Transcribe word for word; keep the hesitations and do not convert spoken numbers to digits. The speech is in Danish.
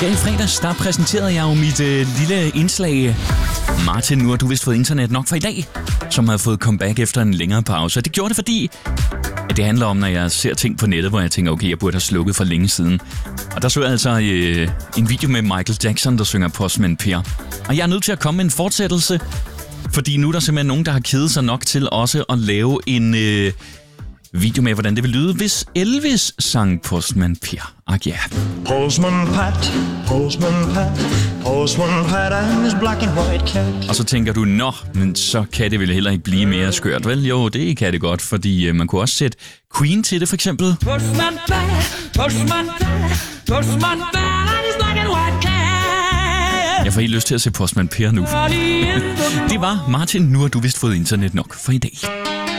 Her i fredags, der præsenterede jeg jo mit øh, lille indslag. Martin, nu har du vist fået internet nok for i dag, som har fået comeback efter en længere pause. Og det gjorde det, fordi at det handler om, når jeg ser ting på nettet, hvor jeg tænker, okay, jeg burde have slukket for længe siden. Og der så jeg altså øh, en video med Michael Jackson, der synger Postman Per. Og jeg er nødt til at komme med en fortsættelse, fordi nu er der simpelthen nogen, der har kedet sig nok til også at lave en øh, video med, hvordan det vil lyde, hvis Elvis sang Postman Per. Og ja. Postman Pat, Postman Pat, Postman Pat and his black and white cat. Og så tænker du, nå, men så kan det vel heller ikke blive mere skørt, vel? Jo, det kan det godt, fordi øh, man kunne også sætte Queen til det, for eksempel. Postman Pat, Postman Pat, Postman Pat and his black and white cat. Jeg får helt lyst til at se Postman Per nu. Det var Martin, nu har du vist fået internet nok for i dag.